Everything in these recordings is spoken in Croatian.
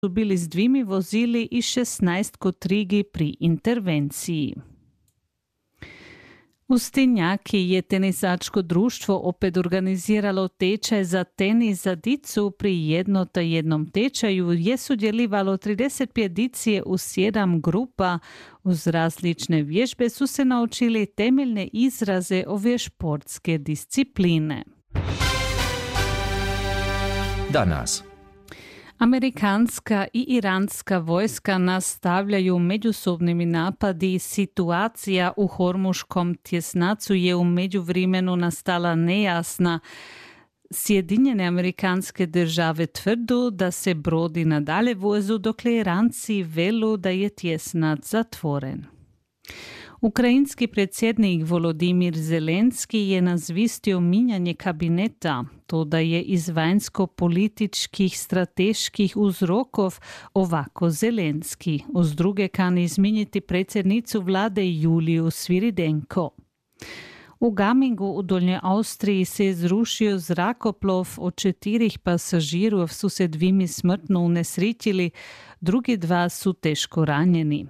su bili s dvimi vozili i 16 kotrigi pri intervenciji. U Stenjaki je tenisačko društvo opet organiziralo tečaj za tenis za dicu. Pri jednom tečaju je sudjelivalo 35 dicije u 7 grupa. Uz različne vježbe su se naučili temeljne izraze ove športske discipline. Danas. Amerikanska i iranska vojska nastavljaju međusobnimi napadi. Situacija u Hormuškom tjesnacu je u međuvremenu nastala nejasna. Sjedinjene amerikanske države tvrdu da se brodi nadalje vozu, dokle Iranci velu da je tjesnac zatvoren. Ukrajinski predsjednik Volodimir Zelenski je nazvistio minjanje kabineta, to da je iz vanjsko-političkih strateških uzrokov ovako Zelenski. Uz druge kani izmijeniti predsjednicu vlade Juliju Sviridenko. U Gamingu u Dolnjoj Austriji se je zrušio zrakoplov, od 4 pasažirov su se 2 smrtno unesrećili, drugi 2 su teško ranjeni.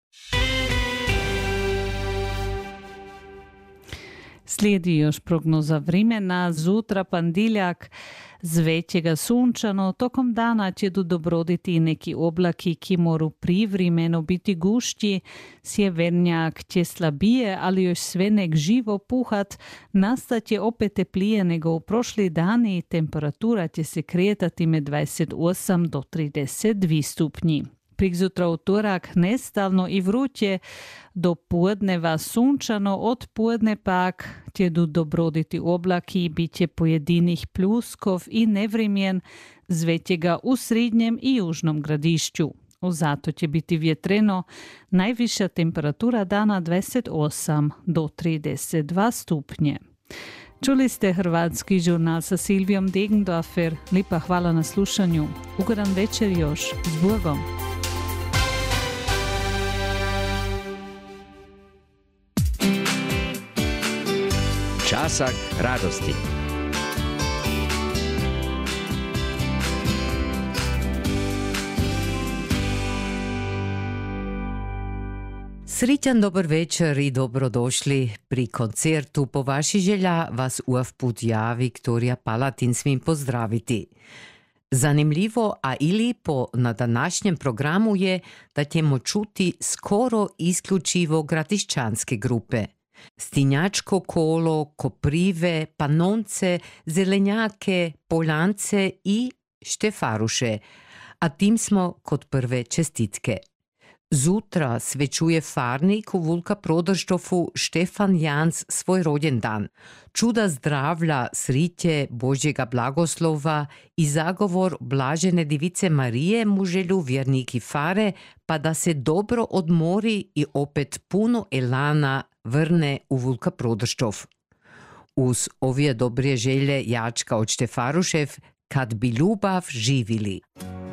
Slijedi još prognoza vremena. Zutra pandiljak, zvećega sunčano, tokom dana će dobroditi i neki oblaki, ki moru privremeno biti gušći. Sjevernjak će slabije, ali još sve nek živo puhat. Nastat će opet teplije nego u prošli dani i temperatura će se kretati med 28 do 32 stupnji. Prikzutra utorak nestavno i vruće, do podneva sunčano, od podne pak će dobroditi oblaki i bit će pojedinih pljuskov i nevremjen, zvećega u srednjem i južnom gradišću. Zato će biti vjetreno, najviša temperatura dana 28 do 32 stupnje. Čuli ste hrvatski žurnal sa Silvijom Degendorfer. Lipa hvala na slušanju. Ugodan večer još. S Bogom. Časak radosti. Srećan dobar večer i dobrodošli pri koncertu. Po vaši želja vas uvput ja, Viktorija Palatin, smim pozdraviti. Zanimljivo, a i lipo na današnjem programu je da ćemo čuti skoro isključivo gradišćanske grupe. Stinjačko kolo, koprive, panonce, zelenjake, poljance i štefaruše. A tim smo kod prve čestitke. Zutra svečuje farnik u Vulka Prodrštofu Štefan Jans svoj rođendan. Čuda zdravlja, sriće, Božjega blagoslova i zagovor Blažene Divice Marije mu želju vjerniki fare, pa da se dobro odmori i opet puno elana vrne u Vulka Prodrštov. Uz ovije dobre želje jačka od Štefarušev, kad bi ljubav živili.